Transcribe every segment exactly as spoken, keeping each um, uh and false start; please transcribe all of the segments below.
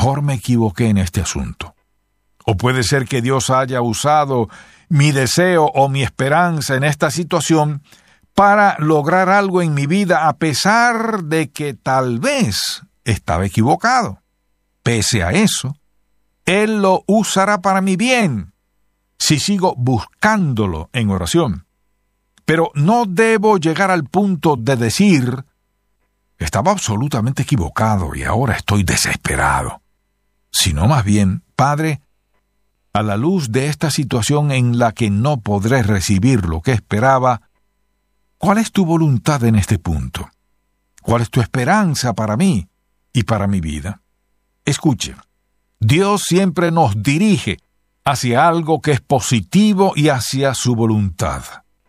mejor me equivoqué en este asunto. O puede ser que Dios haya usado mi deseo o mi esperanza en esta situación para lograr algo en mi vida a pesar de que tal vez estaba equivocado. Pese a eso, Él lo usará para mi bien si sigo buscándolo en oración. Pero no debo llegar al punto de decir, estaba absolutamente equivocado y ahora estoy desesperado. Sino más bien, Padre, a la luz de esta situación en la que no podré recibir lo que esperaba, ¿cuál es tu voluntad en este punto? ¿Cuál es tu esperanza para mí y para mi vida? Escuche, Dios siempre nos dirige hacia algo que es positivo y hacia su voluntad.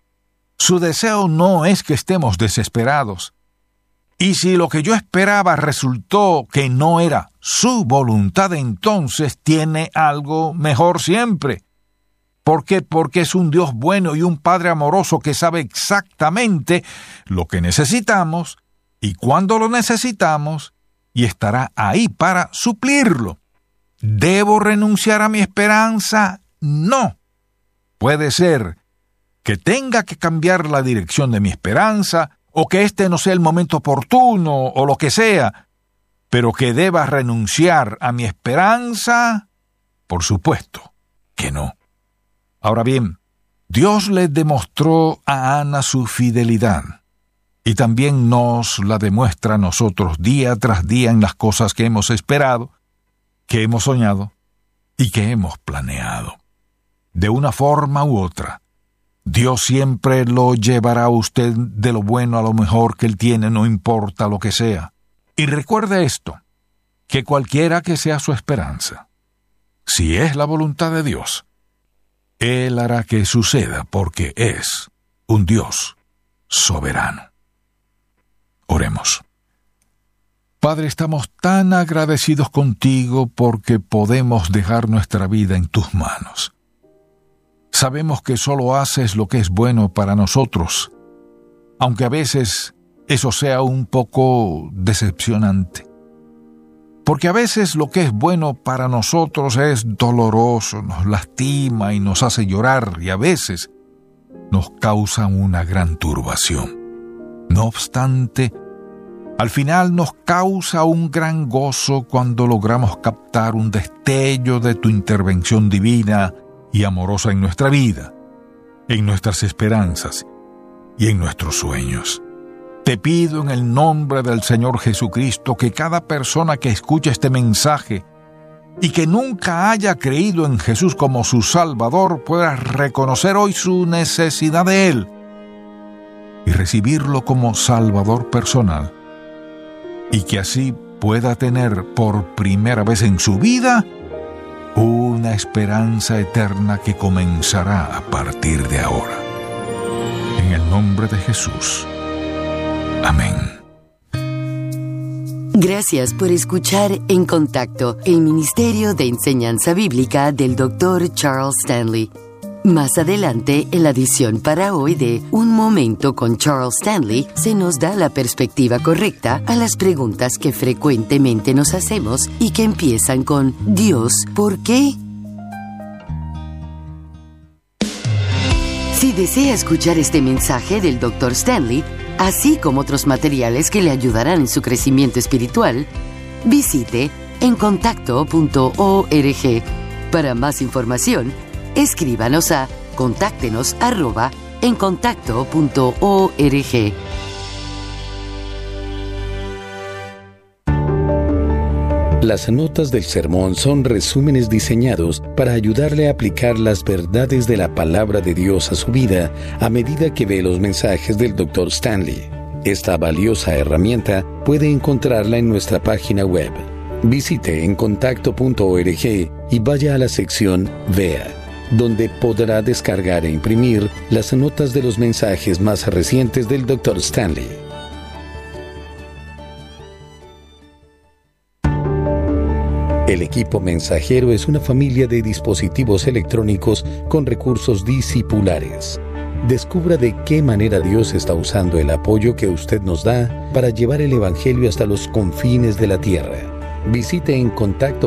Su deseo no es que estemos desesperados. Y si lo que yo esperaba resultó que no era su voluntad, entonces tiene algo mejor siempre. ¿Por qué? Porque es un Dios bueno y un Padre amoroso que sabe exactamente lo que necesitamos y cuándo lo necesitamos y estará ahí para suplirlo. ¿Debo renunciar a mi esperanza? No. Puede ser que tenga que cambiar la dirección de mi esperanza o que este no sea el momento oportuno o lo que sea, pero que deba renunciar a mi esperanza, por supuesto que no. Ahora bien, Dios le demostró a Ana su fidelidad y también nos la demuestra a nosotros día tras día en las cosas que hemos esperado, que hemos soñado y que hemos planeado. De una forma u otra, Dios siempre lo llevará a usted de lo bueno a lo mejor que Él tiene, no importa lo que sea. Y recuerde esto, que cualquiera que sea su esperanza, si es la voluntad de Dios, Él hará que suceda porque es un Dios soberano. Oremos. Padre, estamos tan agradecidos contigo porque podemos dejar nuestra vida en tus manos. Sabemos que solo haces lo que es bueno para nosotros, aunque a veces eso sea un poco decepcionante. Porque a veces lo que es bueno para nosotros es doloroso, nos lastima y nos hace llorar y a veces nos causa una gran turbación. No obstante, al final nos causa un gran gozo cuando logramos captar un destello de tu intervención divina y amorosa en nuestra vida, en nuestras esperanzas y en nuestros sueños. Te pido en el nombre del Señor Jesucristo que cada persona que escuche este mensaje y que nunca haya creído en Jesús como su Salvador pueda reconocer hoy su necesidad de Él y recibirlo como Salvador personal, y que así pueda tener por primera vez en su vida una esperanza eterna que comenzará a partir de ahora. En el nombre de Jesús. Amén. Gracias por escuchar En Contacto, el Ministerio de Enseñanza Bíblica del doctor Charles Stanley. Más adelante, en la edición para hoy de Un Momento con Charles Stanley, se nos da la perspectiva correcta a las preguntas que frecuentemente nos hacemos y que empiezan con Dios, ¿por qué? Si desea escuchar este mensaje del doctor Stanley, así como otros materiales que le ayudarán en su crecimiento espiritual, visite en contacto punto org. Para más información, escríbanos a contáctenos arroba en contacto punto org. Las notas del sermón son resúmenes diseñados para ayudarle a aplicar las verdades de la palabra de Dios a su vida a medida que ve los mensajes del doctor Stanley. Esta valiosa herramienta puede encontrarla en nuestra página web. Visite en contacto punto org y vaya a la sección Vea, donde podrá descargar e imprimir las notas de los mensajes más recientes del doctor Stanley. El equipo mensajero es una familia de dispositivos electrónicos con recursos discipulares. Descubra de qué manera Dios está usando el apoyo que usted nos da para llevar el Evangelio hasta los confines de la tierra. Visite en contacto